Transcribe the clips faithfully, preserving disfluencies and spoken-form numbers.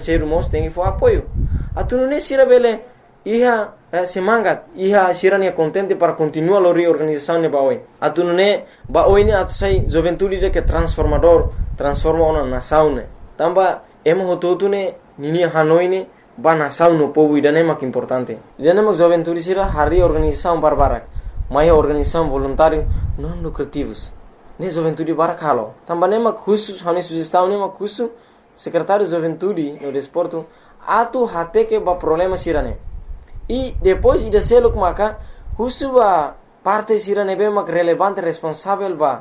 ser mos tem que for apoio. Atu não sira bele iha eh, semangat, iha sira ne contente para continuar a reorganização ne baoi. Atu não baoi ne atu sai juventude que transformador, transforma uma nação ne. Tamba emo hototu ne nini Hanoi ne ba nação no povo ida ne mak importante. Ida ne mak juventude sira hari organização barbarak. Mai organização voluntário não lucrativos. Ne juventude barak halo. Tamba ne mak khusus hane sugestão ne mak khusus secretário de juventude no desporto atu hate que ba problema sirane. E depois ida selo kumaka khusus ba parte sirane be mak relevante responsável ba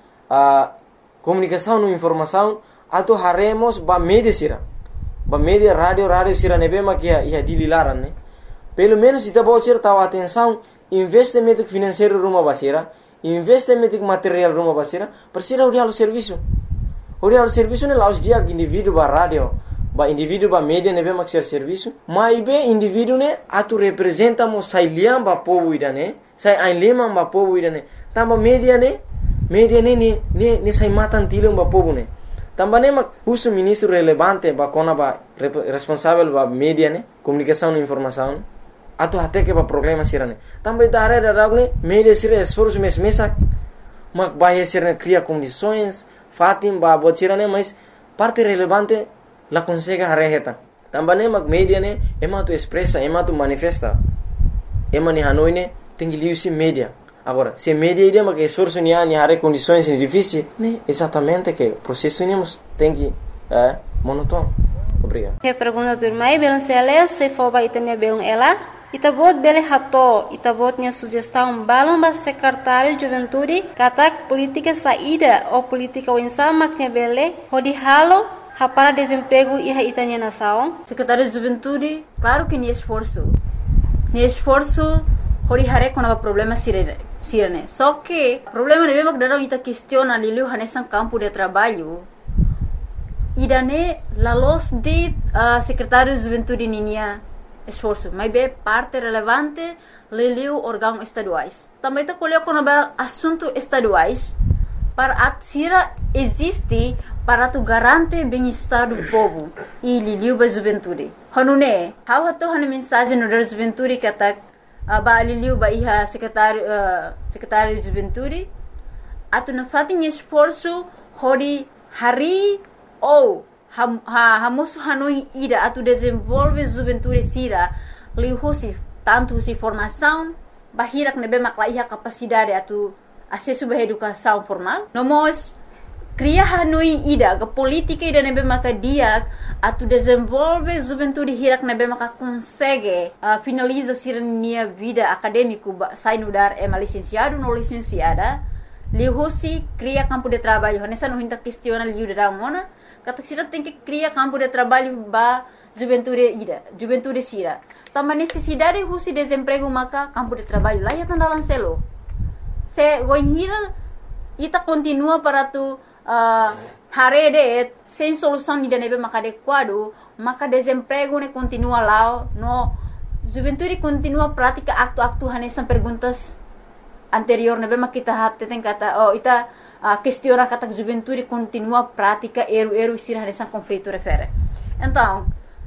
a comunicação no informação atu haremos ba media sira. Ba media radio radio sirane be mak ia ia dililaran ne. Pelo menos ita bo cer tahu atenção investimento financeiro rumah basira, investimento material rumah basira, persira udah lo serviço. Udah lo serviço ne laus dia indivíduo ba radio, ba indivíduo ba media ne be mak ser serviço, mas be indivíduo ne atu representa mo sai liam ba povo ida ne, sai ai lema ba povo ida ne. Tamba media ne, media ne ne ne, ne sai matan tilum ba povo ne. Tamba ne mak uso ministro relevante ba kona ba responsável ba media ne, comunicação e informação. Atu hate que ba problema sirane. Também da área da ragne media sira esforço mes mesa mak bahia sirane cria condições fatim ba bot sirane mas parte relevante la consegue hareheta. Também mak media ne ema tu expressa ema tu manifesta. Ema ni Hanoi ne tem que liu media. Agora, se media ide mak esforço ni ani hare condições difíceis, né? Exatamente que processo nemos tem que é monótono. Obrigado. Que pergunta do irmão, belum sele se for ba itanya belum ela. Itabot bele hato, itabotnya sugestão balão ba secretário de juventude, katak política saída ou política winsa maknya bele, hodi halo, hapara desemprego e itanya nação. Secretário de juventude, claro que nem esforço. Nem esforço, hodi hare com o problema sirene. Sirene. Só que, problema de mesmo que darão ita questiona liliu hanesan campo de trabalho. Idane la los de uh, secretário de juventude ninia esforço, mas bem parte relevante liliu órgãos estaduais. Também está colhendo com assunto estaduais para atsira existe para tu garante bem-estar do povo e liliu ba juventude. Hanune, how hato hane mensagem no da juventude que atak ba liliu ba iha secretário uh, secretário de juventude atu na fatin esforço hori hari ou Ham, ha, hamusu Hanoi ida atu desenvolve juventude sira lihusi tanto si formação bahirak nebe maklaiha capacidade atu acesso ba educação formal nomos cria Hanoi ida ga política ida nebe makadia atu desenvolve juventude hirak nebe maka consegue uh, finaliza sira nia vida acadêmico sai no dar é licenciado no licenciada lihusi cria campo de trabalho nessa não hinta questiona liu da mona kata sira tem que criar campo de trabalho ba juventude ida, juventude sira. Também necessidade de husi desemprego maka campo de trabalho lá ya tanda lancelo. Se voinhira ita continua para tu uh, harede sem solução ida nebe maka adequado, maka desemprego ne continua lá, no juventude continua prática acto-acto hanesan perguntas anterior nebe maka kita hatte tem kata oh ita a questiona kata juventude continua prática eru-eru sira nessa conflito refere. Então,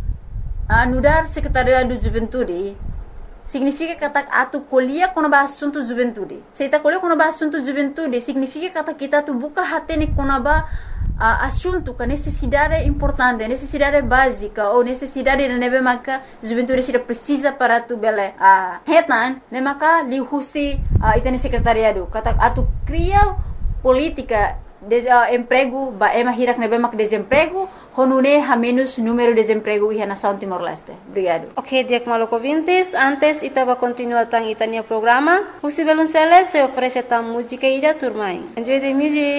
a mudar secretariado de juventude significa kata atu colhia quando ba assunto juventude. Se ita colhia quando ba assunto juventude significa kata kita tu buka hatene quando ba uh, assunto com necessidade importante, necessidade básica ou necessidade de nebe maka juventude sira precisa para tu bele a uh, hetan ne maka lihusi uh, itane secretariado kata atu cria política de uh, emprego ba ema hirak nebe mak desemprego honune ha menos número de desemprego e nação Timor-Leste. Obrigado. Ok, diak maloko vintes, antes itaba continua tang itania programa. Husi belun sele se oferece tang música ida turmai. Enjoy the music.